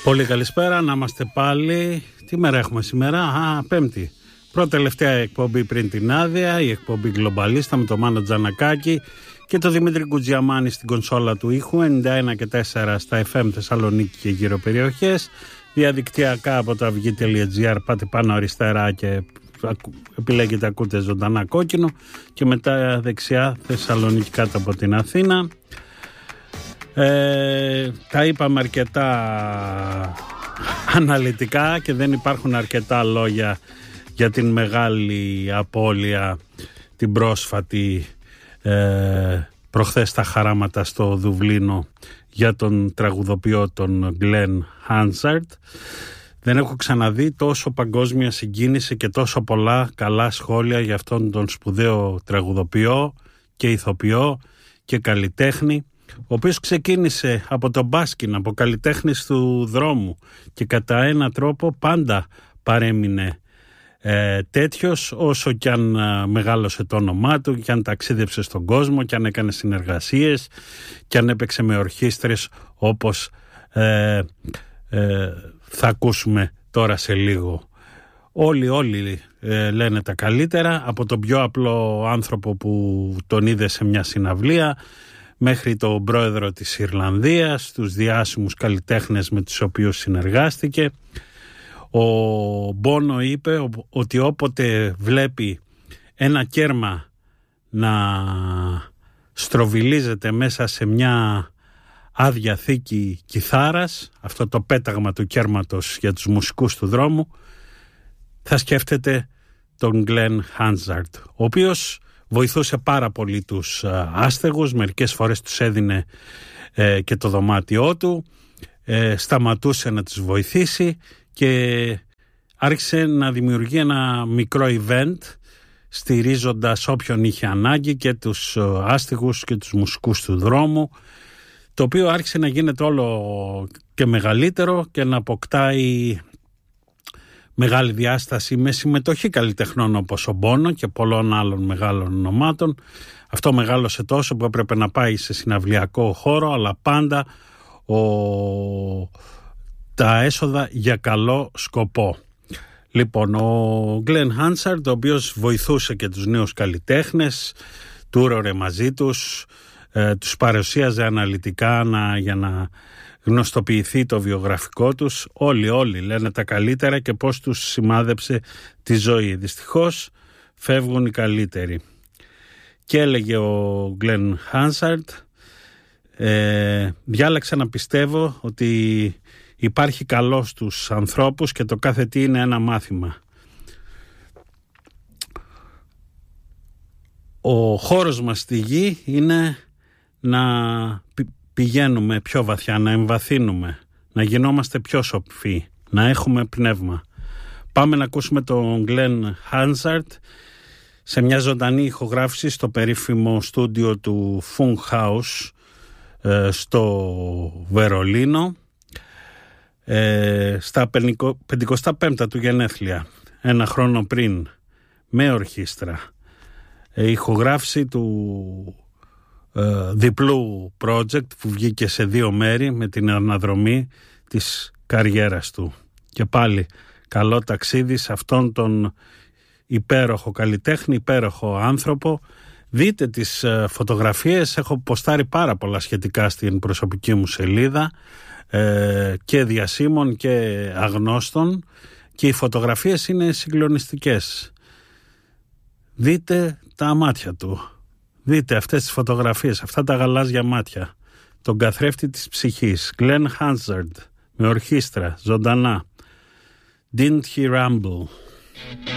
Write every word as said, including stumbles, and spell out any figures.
Πολύ καλησπέρα, να είμαστε πάλι. Τι μέρα έχουμε σήμερα? Α, Πέμπτη. Πρώτη τελευταία εκπομπή πριν την άδεια, η εκπομπή Γκλομπαλίστα με το Μάνο Τζανακάκη και το Δημήτρη Κουτζιαμάνη στην κονσόλα του ήχου, ενενήντα ένα και τέσσερα στα εφ εμ Θεσσαλονίκη και γύρω περιοχές, διαδικτυακά από το αυγή τελεία τζι άρ, πάτε πάνω αριστερά και επιλέγετε ακούτε ζωντανά κόκκινο και μετά δεξιά Θεσσαλονίκη κάτω από την Αθήνα. Ε, τα είπαμε αρκετά αναλυτικά και δεν υπάρχουν αρκετά λόγια για την μεγάλη απώλεια την πρόσφατη ε, προχθές τα χαράματα στο Δουβλίνο για τον τραγουδοποιό τον Glenn Hansard. Δεν έχω ξαναδεί τόσο παγκόσμια συγκίνηση και τόσο πολλά καλά σχόλια για αυτόν τον σπουδαίο τραγουδοποιό και ηθοποιό και καλλιτέχνη, ο οποίος ξεκίνησε από τον μπάσκιν, από καλλιτέχνης του δρόμου και κατά ένα τρόπο πάντα παρέμεινε ε, τέτοιος, όσο κι αν ε, μεγάλωσε το όνομά του, κι αν ταξίδεψε στον κόσμο, κι αν έκανε συνεργασίες, κι αν έπαιξε με ορχήστρες όπως ε, ε, θα ακούσουμε τώρα σε λίγο. Όλοι όλοι ε, λένε τα καλύτερα, από τον πιο απλό άνθρωπο που τον είδε σε μια συναυλία μέχρι τον πρόεδρο της Ιρλανδίας, τους διάσημους καλλιτέχνες με τους οποίους συνεργάστηκε. Ο Μπόνο είπε ότι όποτε βλέπει ένα κέρμα να στροβιλίζεται μέσα σε μια άδεια θήκη κιθάρας, αυτό το πέταγμα του κέρματος για τους μουσικούς του δρόμου, θα σκέφτεται τον Glenn Hansard, ο οποίος βοηθούσε πάρα πολύ τους άστεγους, μερικές φορές τους έδινε ε, και το δωμάτιό του, ε, σταματούσε να τους βοηθήσει και άρχισε να δημιουργεί ένα μικρό event στηρίζοντας όποιον είχε ανάγκη και τους άστεγους και τους μουσικούς του δρόμου, το οποίο άρχισε να γίνεται όλο και μεγαλύτερο και να αποκτάει μεγάλη διάσταση με συμμετοχή καλλιτεχνών όπως ο Μπόνο και πολλών άλλων μεγάλων ονομάτων. Αυτό μεγάλωσε τόσο που έπρεπε να πάει σε συναυλιακό χώρο, αλλά πάντα ο... τα έσοδα για καλό σκοπό. Λοιπόν, ο Glenn Hansard, ο οποίος βοηθούσε και τους νέους καλλιτέχνες, τούρορε μαζί τους, ε, τους παρουσίαζε αναλυτικά να, για να γνωστοποιηθεί το βιογραφικό τους. Όλοι όλοι λένε τα καλύτερα και πώς τους σημάδεψε τη ζωή. Δυστυχώς φεύγουν οι καλύτεροι. Και έλεγε ο Glenn Hansard, ε, διάλεξα να πιστεύω ότι υπάρχει καλό στους ανθρώπους και το κάθε τι είναι ένα μάθημα. Ο χώρος μας στη γη είναι να πηγαίνουμε πιο βαθιά, να εμβαθύνουμε, να γινόμαστε πιο σοφοί, να έχουμε πνεύμα. Πάμε να ακούσουμε τον Glenn Hansard σε μια ζωντανή ηχογράφηση στο περίφημο στούντιο του Funkhaus στο Βερολίνο, στα πενηκοστά πέμπτα του γενέθλια, ένα χρόνο πριν, με ορχήστρα. Ηχογράφηση του διπλού project που βγήκε σε δύο μέρη με την αναδρομή της καριέρας του. Και πάλι καλό ταξίδι σε αυτόν τον υπέροχο καλλιτέχνη, υπέροχο άνθρωπο. Δείτε τις φωτογραφίες, έχω ποστάρει πάρα πολλά σχετικά στην προσωπική μου σελίδα, ε, και διασήμων και αγνώστων, και οι φωτογραφίες είναι συγκλονιστικές. Δείτε τα μάτια του. Δείτε αυτές τις φωτογραφίες, αυτά τα γαλάζια μάτια. Τον καθρέφτη της ψυχής. Glenn Hansard με ορχήστρα, ζωντανά. Didn't he ramble?